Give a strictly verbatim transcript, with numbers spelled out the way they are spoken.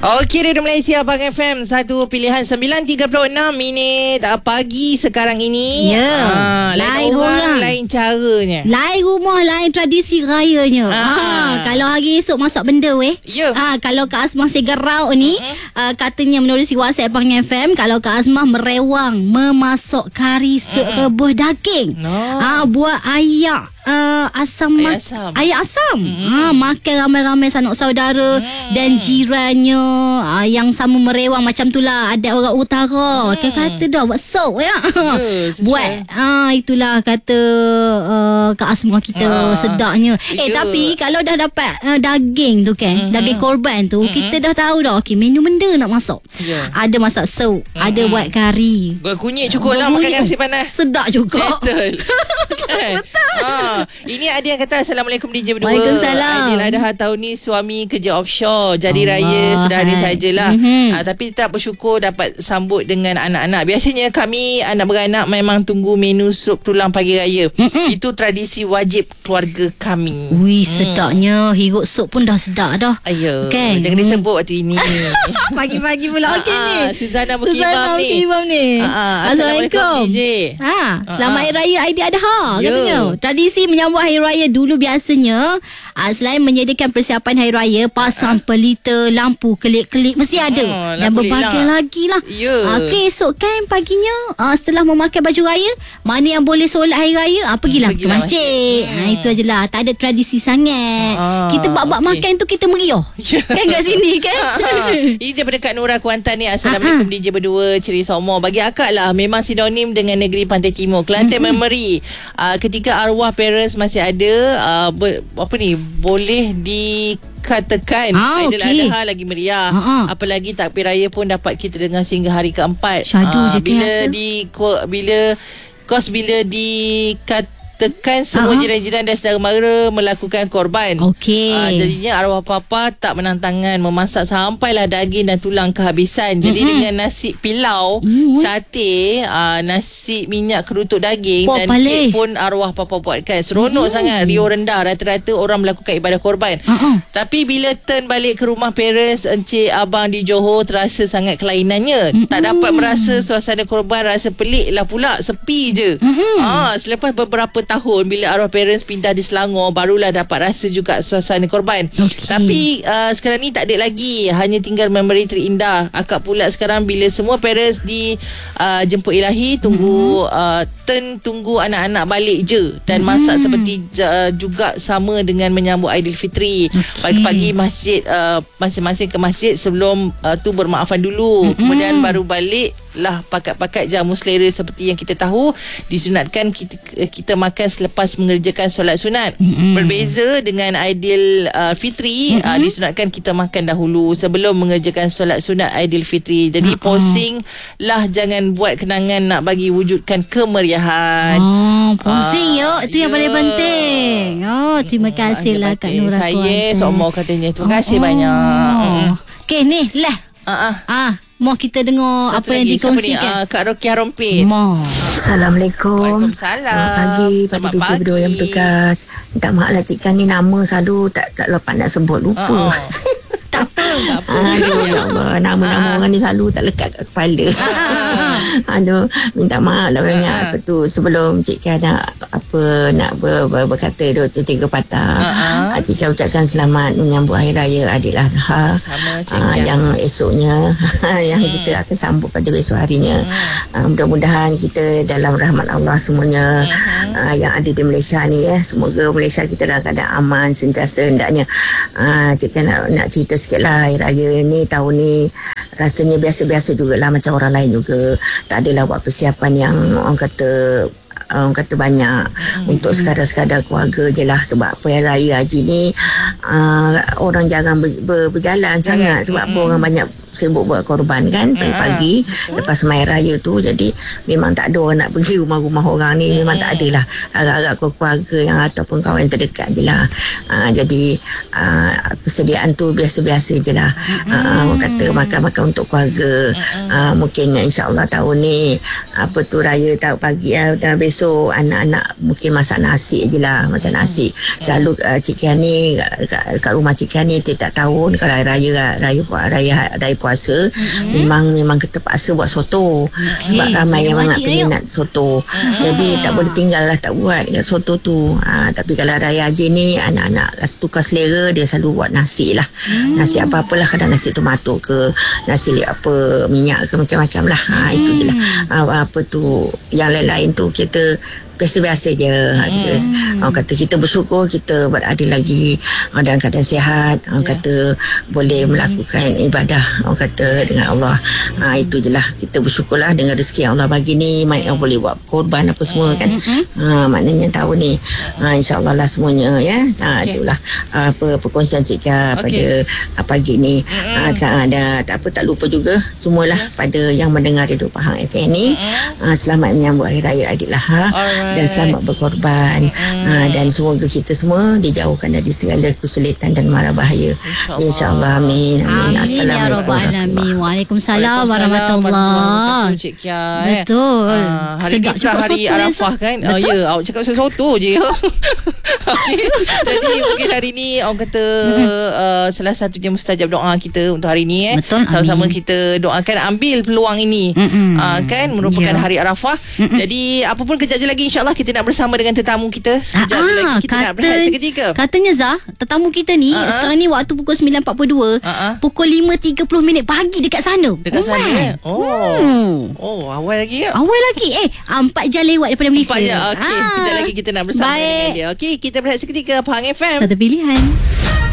Okey, Radio Malaysia Abang F M, satu pilihan sembilan tiga puluh enam minit pagi sekarang ini. Ya. Ah, lain, lain orang, orang, lain caranya. Lain rumah, lain tradisi rayanya. Ah. Ah, kalau hari esok masak benda weh. Ya. Ah, kalau Kak Asmah Segerau ni, uh-huh. uh, katanya menerusi WhatsApp Abang F M, kalau Kak Asmah merewang memasak kari sup uh-huh. rebus daging. No. Ah, buat ayak. Uh, asam Ayat asam, ayat asam. Mm-hmm. Ha, makan ramai-ramai sanak saudara mm. dan jirannya uh, yang sama merewang macam itulah. Ada orang utara mm. kata dah buat sup ya. Yes, buat ah uh, itulah kata uh, Kak Asmah kita uh, sedapnya. Eh yeah. Tapi kalau dah dapat uh, daging tu kan, mm-hmm. daging korban tu, mm-hmm. kita dah tahu dah okey menu benda nak masak. Yeah. Ada masak sup, mm-hmm. ada buat kari. Berkunyit cukup lah makan nasi panas. Sedap juga. Settle. Kan? Betul. Ha, ini ada yang kata Assalamualaikum D J berdua. Waalaikumsalam. Aidiladha tahun ni suami kerja offshore, jadi Allah raya sederhana sajalah. Mm-hmm. Ha, tapi tetap bersyukur dapat sambut dengan anak-anak. Biasanya kami anak beranak memang tunggu menu sup tulang pagi raya. Mm-hmm. Itu tradisi wajib keluarga kami. Wih, sedapnya. Hmm. Hirup sup pun dah sedap dah. Ayo, okay. Jangan disebut waktu ini. Pagi-pagi pula okey ni. Suzana Bukimam ni. ni. Ha, Assalamualaikum D J. Ha, selamat Hari Raya Aidiladha katanya. Yo. Tradisi menyambut Hari Raya dulu biasanya uh, selain menyediakan persiapan Hari Raya, pasang uh. pelita, lampu kelip-kelip mesti ada. Uh, dan berbagai lah. lagi lah. Yeah. Uh, okay, esok kan paginya uh, setelah memakai baju raya, mana yang boleh solat Hari Raya, uh, pergilah hmm, ke masjid. Hmm. Uh, itu ajalah. Tak ada tradisi sangat. Uh, kita bab-bab okay. makan tu kita meriah. Yeah. Kan kat sini kan. Ini daripada Kak Nura Kuantan ni. Assalamualaikum uh-huh. D J berdua, Ceri Somo. Bagi akak lah memang sinonim dengan negeri Pantai Timur, Kelantan. Mm-hmm. Memory uh, ketika arwah parents masih ada, uh, ber, apa ni, boleh dikatakan ah, Aidiladha okay. lagi meriah. uh-huh. Apalagi takbir raya pun dapat kita dengar sehingga hari keempat. Syadu uh, je bila di bila kos bila dikat tekan semua uh-huh. jiran-jiran dan saudara mara melakukan korban. Okey. Uh, jadinya arwah papa tak menang tangan memasak sampailah daging dan tulang kehabisan. Jadi mm-hmm. dengan nasi pilau, mm-hmm. sate, uh, nasi minyak kerutuk daging Pop dan kek pun arwah papa buatkan. Seronok mm-hmm. sangat. Rio rendah, rata-rata orang melakukan ibadah korban. Uh-huh. Tapi bila turn balik ke rumah parents, encik abang di Johor, terasa sangat kelainannya. Mm-hmm. Tak dapat merasa suasana korban, rasa pelik lah pula, sepi je. Mm-hmm. Ah, selepas beberapa tahun bila arwah parents pindah di Selangor, barulah dapat rasa juga suasana korban. Okay. Tapi uh, sekarang ni tak ada lagi, hanya tinggal memori terindah. Akak pula sekarang bila semua parents di uh, jemput ilahi, tunggu mm-hmm. uh, turn tunggu anak-anak balik je. Dan mm-hmm. masak seperti uh, juga sama dengan menyambut Aidilfitri. Okay. Pagi-pagi masjid, uh, masing-masing ke masjid sebelum uh, tu bermaafan dulu. Mm-hmm. Kemudian baru balik lah pakat-pakat jamu selera seperti yang kita tahu. Disunatkan kita, kita makan selepas mengerjakan solat sunat. Mm-hmm. Berbeza dengan Aidil uh, Fitri, mm-hmm. uh, disunatkan kita makan dahulu sebelum mengerjakan solat sunat Aidil Fitri. Jadi mm-hmm. posing lah, jangan buat kenangan, nak bagi wujudkan kemeriahan. Oh, posing uh, yuk, itu yeah. yang paling penting. Oh, terima kasih lah Kak Nura. Saya seumur katanya. Terima kasih oh, banyak. Oh. Okey ni lah. Uh-uh. Ah, mau kita dengar satu apa yang dikongsikan. Uh, Kak Rokiah Rompit. Mau. Assalamualaikum. Waalaikumsalam. Selamat pagi pada D J berdua yang bertugas. Minta maaf lah cik kan, ni nama selalu tak tak lupa nak sebut, lupa. Uh-oh. Tak apa. Tak apa. Aduh, ya Allah. Nama-nama orang ni selalu tak lekat kat kepala. Aduh, minta maaf lah banyak. Apa tu, sebelum Cik Kan nak apa nak ber, ber, berkata dua tiga patah. Uh-huh. Cik Kan ucapkan selamat menyambut Hari Raya Aidiladha. Sama Cik Kan. Yang esoknya yang hmm. kita akan sambut pada besok harinya. Hmm. Uh, mudah-mudahan kita dalam rahmat Allah semuanya. Hmm. Uh, yang ada di Malaysia ni ya. Semoga Malaysia kita dalam keadaan aman sentiasa hendaknya. Uh, Cik Kan nak, nak cerita sikit lah. Hari Raya ni tahun ni rasanya biasa-biasa jugalah macam orang lain juga. Tak adalah buat persiapan yang orang kata orang kata banyak. hmm. Untuk sekadar-sekadar keluarga je lah. Sebab apa yang Raya Haji ni uh, orang jarang ber, ber, berjalan hmm. sangat. Sebab hmm. apa orang banyak sibuk buat korban kan pagi-pagi uh, lepas Semai Raya tu. Jadi memang tak ada orang nak pergi rumah-rumah orang ni, memang uh, tak adalah agak-agak keluarga yang ataupun kawan terdekat je lah. Uh, jadi uh, persediaan tu biasa-biasa je lah. uh, Orang kata makan-makan untuk keluarga. uh, Mungkin insyaAllah tahun ni apa tu raya tahu pagi uh, dan besok anak-anak mungkin masak nasi je lah. Masak nasi selalu uh, Cik Kian ni kat, kat rumah Cik Kian ni tiap tahun kalau raya raya raya raya puasa mm-hmm. memang memang kita paksa buat soto okay. sebab ramai yang nak peminat soto. Mm-hmm. Jadi tak boleh tinggal lah tak buat soto tu. Ha, tapi kalau raya haji ni anak-anak tukar selera, dia selalu buat nasi lah. Mm. Nasi apa-apalah, kadang nasi tomato ke nasi apa minyak ke macam-macam lah. Ha, mm. itu je lah. Ha, apa tu yang lain-lain tu kita biasa-biasa je. hmm. Orang kata kita bersyukur kita berada lagi dalam keadaan sihat. Orang yeah. kata boleh melakukan ibadah orang kata dengan Allah. ha, Itu je lah, kita bersyukurlah dengan rezeki yang Allah bagi ni. Mak yang boleh buat korban apa semua kan. ha, Maknanya tahun ni ha, insyaAllah lah semuanya ya. ha, okay. Itulah apa perkongsian Cik Kak okay. pada pagi ni. ha, Ada tak apa, tak lupa juga semualah pada yang mendengar Radio Pahang F M ni. ha, Selamat menyambut Hari Raya Aidiladha. Dan selamat berkorban. mm. ha, Dan semoga kita semua dijauhkan dari segala kesulitan dan mara bahaya, InsyaAllah. Amin. Amin. Assalamualaikum warahmatullahi. Waalaikumsalam warahmatullahi. Cik Kia, betul. ha, Hari Sedap ni pula hari Arafah kan. Oh, ya, awak cakap pasal soto je. Okay. Jadi mungkin hari ni orang kata uh, salah satunya mustajab doa kita untuk hari ni eh. Betul. Sama-sama kita doakan ambil peluang ini. uh, Kan merupakan yeah. hari Arafah. Mm-mm. Jadi apa pun kejap je lagi InsyaAllah kita nak bersama dengan tetamu kita. Sekejap ah, lagi kita kata, nak berehat seketika. Katanya Zah, tetamu kita ni uh-huh. sekarang ni waktu pukul sembilan empat puluh dua, uh-huh. pukul lima tiga puluh minit pagi dekat sana. Dekat oh, sana eh? Oh hmm. Oh awal lagi ya? Awal lagi Eh empat jam lewat daripada Malaysia. empat jam. Okay ah. Kejap lagi kita nak bersama Baik. dengan dia. Okay, kita berehat seketika. Pahang F M, satu pilihan.